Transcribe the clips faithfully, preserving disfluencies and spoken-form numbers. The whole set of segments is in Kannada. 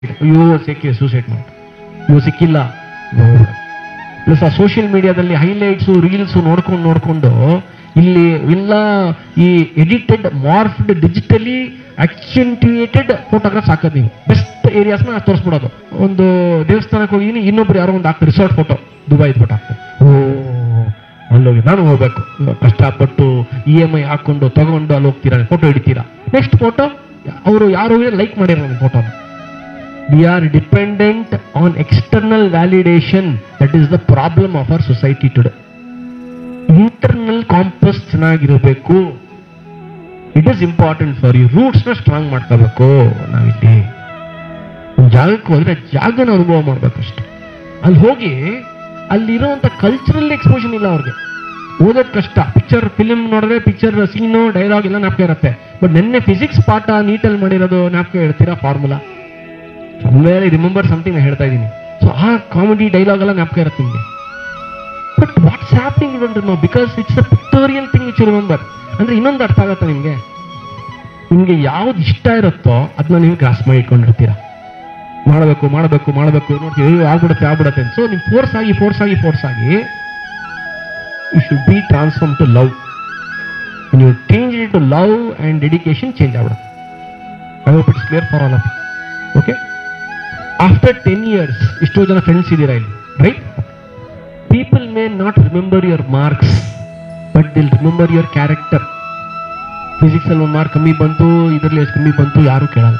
ಅಯ್ಯೋ ಸಿಕ್ಕಿ ಸೂಸೈಡ್ ಮಾಡಿ, ಇವು ಸಿಕ್ಕಿಲ್ಲ. ಪ್ಲಸ್ ಆ ಸೋಷಿಯಲ್ ಮೀಡಿಯಾದಲ್ಲಿ ಹೈಲೈಟ್ಸು ರೀಲ್ಸು ನೋಡ್ಕೊಂಡು ನೋಡ್ಕೊಂಡು ಇಲ್ಲಿ ಇಲ್ಲ ಈ ಎಡಿಟೆಡ್ ಮಾರ್ಫ್ಡ್ ಡಿಜಿಟಲಿ ಆಕ್ಸೆಂಟ್ಯೂಯೇಟೆಡ್ ಫೋಟೋಗ್ರಾಫ್ಸ್ ಹಾಕೋದು. ನೀವು ಬೆಸ್ಟ್ ಏರಿಯಾಸ್ನ ತೋರಿಸ್ಬಿಡೋದು. ಒಂದು ದೇವಸ್ಥಾನಕ್ಕೆ ಹೋಗಿದ್ದೀನಿ, ಇನ್ನೊಬ್ರು ಯಾರೋ ಒಂದು ಹಾಕ್ತಾರೆ ರಿಸಾರ್ಟ್ ಫೋಟೋ, ದುಬೈದ ಫೋಟೋ ಹಾಕ್ತಾರೆ. ಓ ಅಲ್ಲೋಗಿ ನಾನು ಹೋಗ್ಬೇಕು, ಕಷ್ಟಪಟ್ಟು ಇ ಎಮ್ ಐ ಹಾಕೊಂಡು ತಗೊಂಡು ಅಲ್ಲಿ ಹೋಗ್ತೀರಾ, ಫೋಟೋ ಹಿಡಿತೀರಾ. ನೆಕ್ಸ್ಟ್ ಫೋಟೋ ಅವರು ಯಾರು ಲೈಕ್ ಮಾಡಿರೋ ನನ್ನ ಫೋಟೋನ. We are dependent on external validation. That is the problem of our society today. Internal compass ಚೆನ್ನಾಗಿರಬೇಕು. It is important for you. Roots ನ ಸ್ಟ್ರಾಂಗ್ ಮಾಡ್ಕೋಬೇಕು. ನಾವಿಲ್ಲಿ ಒಂದು ಜಾಗಕ್ಕೆ ಹೋದ್ರೆ ಜಾಗನ ಅನುಭವ ಮಾಡ್ಬೇಕಷ್ಟೆ. ಅಲ್ಲಿ ಹೋಗಿ ಅಲ್ಲಿರುವಂತ ಕಲ್ಚರಲ್ ಎಕ್ಸ್ಪೋಷನ್ ಇಲ್ಲ ಅವ್ರಿಗೆ. ಓದೋದು ಕಷ್ಟ. ಪಿಕ್ಚರ್ ಫಿಲ್ಮ್ ನೋಡಿದ್ರೆ ಪಿಕ್ಚರ್ ಸೀನು ಡೈಲಾಗ್ ಎಲ್ಲ ಜ್ಞಾಪಕ ಇರುತ್ತೆ. ಬಟ್ ನೆನ್ನೆ ಫಿಸಿಕ್ಸ್ ಪಾಠ ನೀಟಲ್ಲಿ ಮಾಡಿರೋದು ಜ್ಞಾಪಕ ಇಡ್ತೀರಾ? ಫಾರ್ಮುಲಾ ಮೇಲೆ ರಿಮೆಂಬರ್ ಸಮಥಿಂಗ್ ನಾನು ಹೇಳ್ತಾ ಇದ್ದೀನಿ. ಸೊ ಆ ಕಾಮಿಡಿ ಡೈಲಾಗ್ ಎಲ್ಲ ಜ್ಞಾಪಕ ಇರುತ್ತೆ ನಿಮಗೆ. But what's happening you don't know, because it's a pictorial thing which you remember. ಅಂದ್ರೆ ಇನ್ನೊಂದು ಅರ್ಥ ಆಗುತ್ತೆ ನಿಮಗೆ. ನಿಮಗೆ ಯಾವ್ದು ಇಷ್ಟ ಇರುತ್ತೋ ಅದನ್ನ ನೀವು ಗ್ರಾಸ್ ಮಾಡಿ ಇಟ್ಕೊಂಡಿರ್ತೀರಾ. ಮಾಡಬೇಕು ಮಾಡಬೇಕು ಮಾಡಬೇಕು ನೋಡ್ತೀವಿ, ಆಗ್ಬಿಡುತ್ತೆ ಆಗ್ಬಿಡುತ್ತೆ. ಸೊ ನೀವು ಫೋರ್ಸ್ ಆಗಿ ಫೋರ್ಸ್ ಆಗಿ ಫೋರ್ಸ್ ಆಗಿ you should be transform to love. ನೀವು change it to love and dedication change ಆಗ್ಬಿಡುತ್ತೆ. I hope it's clear for all of you. Okay, after ten years ಎಷ್ಟೋ ಜನ ಫ್ರೆಂಡ್ಸ್ ಇದ್ದೀರಾ ಇಲ್ಲಿ, right? People may not remember your marks, but Dil remember your character. Physics ಅಲ್ಲಿ ಒಂದು ಮಾರ್ಕ್ ಕಮ್ಮಿ ಬಂತು, ಇದರಲ್ಲಿ ಎಷ್ಟು ಕಮ್ಮಿ ಬಂತು ಯಾರು ಕೇಳಲ್ಲ.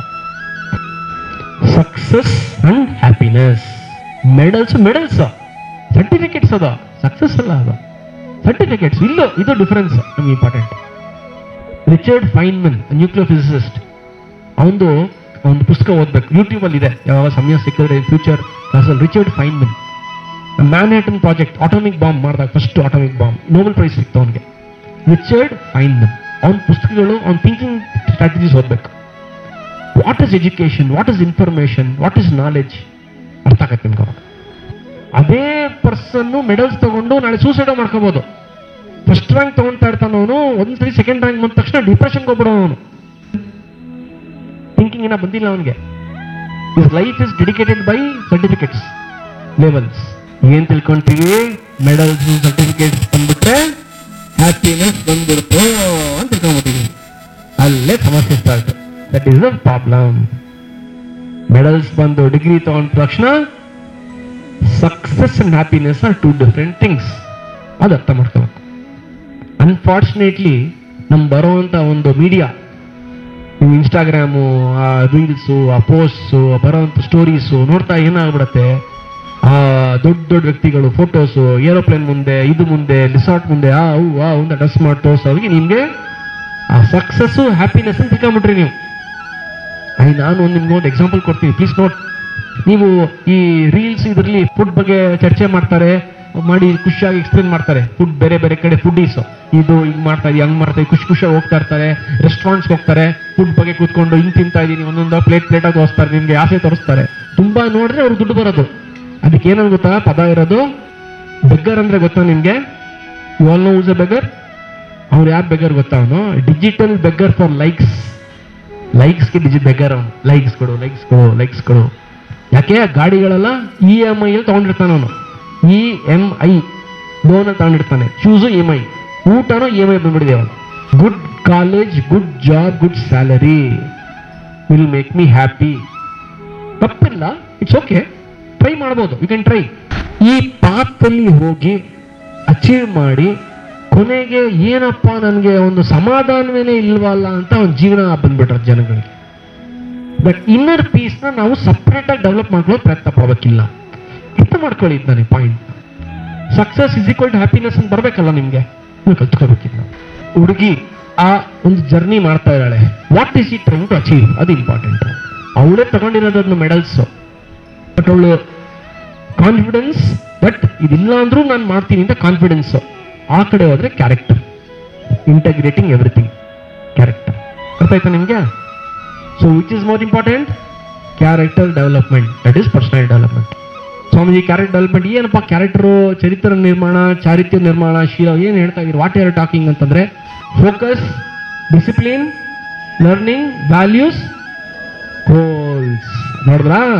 Success and happiness. Medals medals certificates ಅದ, ಸಕ್ಸಸ್ ಅಲ್ಲ ಅದ ಸರ್ಟಿಫಿಕೇಟ್ಸ್. ಇಲ್ಲೋ ಇದು ಡಿಫರೆನ್ಸ್ ನಮ್ಗೆ important. Richard Feynman nuclear physicist, ಅವನು ಒಂದು ಪುಸ್ತಕ ಓದ್ಬೇಕು, ಯೂಟ್ಯೂಬ್ ಅಲ್ಲಿ ಇದೆ, ಯಾವಾಗ ಸಮಯ ಸಿಕ್ಕಿದ್ರೆ ಫ್ಯೂಚರ್ ಕ್ಲಾಸಲ್ಲಿ. Richard Feynman Manhattan project, atomic bomb ಮಾಡಿದಾಗ first atomic bomb Nobel prize ಸಿಕ್ತು ಅವನಿಗೆ. ರಿಚರ್ಡ್ ಫೈನ್ಮನ್ ಅವನ ಪುಸ್ತಕಗಳು, ಅವನ ಥಿಂಕಿಂಗ್ ಸ್ಟ್ರಾಟಜೀಸ್ ಓದ್ಬೇಕು. What is education, what is information, what is knowledge ಅರ್ಥ ಆಗತ್ತೆ ನಿಮ್ಗೆ ಅವಾಗ. ಅದೇ ಪರ್ಸನ್ ಮೆಡಲ್ಸ್ ತಗೊಂಡು ನಾಳೆ ಸೂಸೈಡ್ ಮಾಡ್ಕೋಬಹುದು. ಫಸ್ಟ್ ರ್ಯಾಂಕ್ ತಗೊಂತಾ ಇರ್ತಾನ ಅವನು, ಒಂದ್ಸರಿ ಸೆಕೆಂಡ್ ರ್ಯಾಂಕ್ ಬಂದ ತಕ್ಷಣ ಡಿಪ್ರೆಷನ್ಗೆ ಹೋಗ್ಬಿಡೋ ಅವನು. ಥಿಂಕಿಂಗ್ ಏನ ಬಂದಿಲ್ಲ ಅವನಿಗೆ. His life is dedicated by certificates, levels. ಏನ್ ತಿಳ್ಕೊಂತೀವಿ? ಮೆಡಲ್ಸ್ ಸರ್ಟಿಫಿಕೇಟ್ಸ್ ಬಂದ್ಬಿಟ್ರೆ ಹ್ಯಾಪಿನೆಸ್ ಬಂದ್ಬಿಡ್ತು ಅಂತ ತಿಳ್ಕೊಂಡ್ಬಿಟ್ಟಿವಿ. ಅಲ್ಲೇ ಸಮಸ್ಯೆ start. That is the problem. Medals ಬಂದು ಡಿಗ್ರಿ ತಗೊಂಡ ತಕ್ಷಣ success and happiness R two different things. ಅದು ಅರ್ಥ ಮಾಡ್ಕೋಬೇಕು. ಅನ್ಫಾರ್ಚುನೇಟ್ಲಿ ನಮ್ ಬರೋವಂತ ಒಂದು ಮೀಡಿಯಾ, ಇನ್ಸ್ಟಾಗ್ರಾಮು, ಆ ರೀಲ್ಸು, ಆ ಪೋಸ್ಟ್ಸು, ಬರೋವಂಥ ಸ್ಟೋರೀಸು ನೋಡ್ತಾ ಏನಾಗ್ಬಿಡತ್ತೆ, ಆ ದೊಡ್ಡ ದೊಡ್ಡ ವ್ಯಕ್ತಿಗಳು ಫೋಟೋಸು, ಏರೋಪ್ಲೇನ್ ಮುಂದೆ, ಇದು ಮುಂದೆ, ರಿಸಾರ್ಟ್ ಮುಂದೆ, ಆ ಹೂ ಆ ಒಂದು ಡ್ರೆಸ್ ಮಾಡಿ ತೋರ್ಸೋರಿಗೆ ನಿಮ್ಗೆ ಆ ಸಕ್ಸಸ್ಸು ಹ್ಯಾಪಿನೆಸ್ ಅಂತ ತಿಳ್ಕೊಂಬಿಟ್ರಿ ನೀವು. ಐ ನಾನು ಒಂದು ನಿಮ್ಗೆ ಒಂದು ಎಕ್ಸಾಂಪಲ್ ಕೊಡ್ತೀನಿ, ಪ್ಲೀಸ್ ನೋಟ್. ನೀವು ಈ ರೀಲ್ಸ್ ಇದರಲ್ಲಿ ಫುಡ್ ಬಗ್ಗೆ ಚರ್ಚೆ ಮಾಡ್ತಾರೆ ಮಾಡಿ ಖುಷಿಯಾಗಿ ಎಕ್ಸ್ಪ್ಲೇನ್ ಮಾಡ್ತಾರೆ. ಫುಡ್ ಬೇರೆ ಬೇರೆ ಕಡೆ ಫುಡ್ಡೀಸ್ ಇದು ಹಿಂಗ್ ಮಾಡ್ತಾ ಇದೀವಿ, ಹಂಗ್ ಮಾಡ್ತಾ ಖುಷಿ ಖುಷಿಯಾಗಿ ಹೋಗ್ತಾ ಇರ್ತಾರೆ. ರೆಸ್ಟೋರೆಂಟ್ಸ್ ಹೋಗ್ತಾರೆ, ಫುಡ್ ಬಗ್ಗೆ ಕೂತ್ಕೊಂಡು ಹಿಂಗ್ ತಿಂತಾ ಇದೀನಿ, ಒಂದೊಂದು ಪ್ಲೇಟ್ ಪ್ಲೇಟ್ ಆಗಿ ತೋರಿಸ್ತಾರೆ, ನಿಮ್ಗೆ ಆಸೆ ತೋರಿಸ್ತಾರೆ. ತುಂಬಾ ನೋಡ್ರೆ ಅವ್ರು ದುಡ್ಡು ಬರೋದು. ಅದಕ್ಕೆ ಏನಂತ ಗೊತ್ತಾ ಪದ ಇರೋದು? ಬೆಗ್ಗರ್ ಅಂದ್ರೆ ಗೊತ್ತಾ ನಿಮ್ಗೆ? You all know whose A beggar? ಅವ್ರು ಯಾರು ಬೆಗ್ಗರ್ ಗೊತ್ತಾ? ಅವನು digital beggar for likes. ಲೈಕ್ಸ್ಗೆ digit beggar ಅವನು. ಲೈಕ್ಸ್ ಕೊಡು, ಲೈಕ್ಸ್ ಕೊಡು, ಲೈಕ್ಸ್ ಕೊಡು. ಯಾಕೆ? ಗಾಡಿಗಳೆಲ್ಲ ಇ ಎಮ್ ಐ ಅಲ್ಲಿ ತಗೊಂಡಿರ್ತಾನೆ ಅವನು. E M I loan ತಗೊಂಡಿರ್ತಾನೆ. ಚೂಸು E M I, ಊಟನೂ ಇ ಎಮ್ ಐ ಬಂದ್ಬಿಡಿದೆ ಅವನು. Good college, good job, good salary will make me happy. ತಪ್ಪಿಲ್ಲ, ಇಟ್ಸ್ ಓಕೆ, ಟ್ರೈ ಮಾಡ್ಬೋದು, ಯು ಕ್ಯಾನ್ ಟ್ರೈ. ಈ ಪಾತಲ್ಲಿ ಹೋಗಿ ಅಚೀವ್ ಮಾಡಿ ಕೊನೆಗೆ ಏನಪ್ಪ ನನಗೆ ಒಂದು ಸಮಾಧಾನವೇನೇ ಇಲ್ವಲ್ಲ ಅಂತ ಒಂದು ಜೀವನ ಬಂದ್ಬಿಟ್ರ ಜನಗಳಿಗೆ. ಬಟ್ ಇನ್ನರ್ ಪೀಸ್ನ ನಾವು ಸಪ್ರೇಟ್ ಆಗಿ ಡೆವಲಪ್ ಮಾಡ್ಕೊಳ್ಳೋ ಪ್ರಯತ್ನ ಪಡಬೇಕಿಲ್ಲ. ಅರ್ಥ ಮಾಡ್ಕೊಳ್ಳಿ ಇದ್ದಾನೆ point. Success is equal to happiness ಅಂತ ಬರ್ಬೇಕಲ್ಲ ನಿಮ್ಗೆ, ನೀವು ಕಲ್ತ್ಕೋಬೇಕಿಲ್ಲ. ಹುಡುಗಿ ಆ ಒಂದು ಜರ್ನಿ ಮಾಡ್ತಾ ಇದ್ದಾಳೆ, what is it trying to achieve, ಅದು ಇಂಪಾರ್ಟೆಂಟ್. ಅವಳೇ ತಗೊಂಡಿರೋದನ್ನ ಮೆಡಲ್ಸ್. ಬಟ್ ಅವಳು ಕಾನ್ಫಿಡೆನ್ಸ್, ಬಟ್ ಇದಿಲ್ಲ ಅಂದ್ರೂ ನಾನು ಮಾಡ್ತೀನಿ ಅಂತ ಕಾನ್ಫಿಡೆನ್ಸ್. ಆ ಕಡೆ ಹೋದ್ರೆ ಕ್ಯಾರೆಕ್ಟರ್, ಇಂಟಗ್ರೇಟಿಂಗ್ ಎವ್ರಿಥಿಂಗ್, ಕ್ಯಾರೆಕ್ಟರ್. ಅರ್ಥ ಆಯ್ತಾ ನಿಮ್ಗೆ? So which is more important? Character development, that is personal development. Swamiji character development ಏನಪ್ಪ? ಕ್ಯಾರೆಕ್ಟರು, ಚರಿತ್ರ ನಿರ್ಮಾಣ, ಚಾರಿತ್ರ್ಯ ನಿರ್ಮಾಣ, ಶೀಲ ಏನು ಹೇಳ್ತಾ ಇದೀರಿ? ವಾಟ್ ಆರ್ ಟಾಕಿಂಗ್ ಅಂತಂದ್ರೆ focus, discipline, learning, values, goals. ನೋಡಿದ್ರಾ